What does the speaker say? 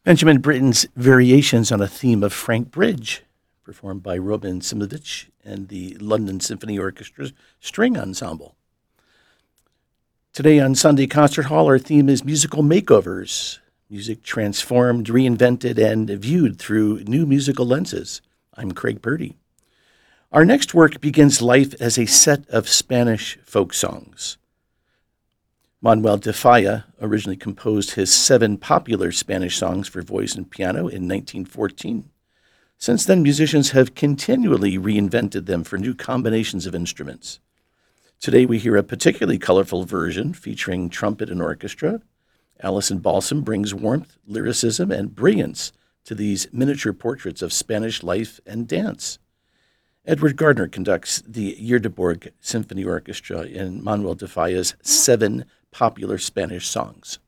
Benjamin Britten's Variations on a Theme of Frank Bridge, performed by Roman Simovich and the London Symphony Orchestra's String Ensemble. Today on Sunday Concert Hall, our theme is musical makeovers, music transformed, reinvented, and viewed through new musical lenses. I'm Craig Purdy. Our next work begins life as a set of Spanish folk songs. Manuel de Falla originally composed his 7 popular Spanish songs for voice and piano in 1914. Since then, musicians have continually reinvented them for new combinations of instruments. Today, we hear a particularly colorful version featuring trumpet and orchestra. Alison Balsam brings warmth, lyricism, and brilliance to these miniature portraits of Spanish life and dance. Edward Gardner conducts the Göteborg Symphony Orchestra in Manuel de Falla's 7 popular Spanish songs.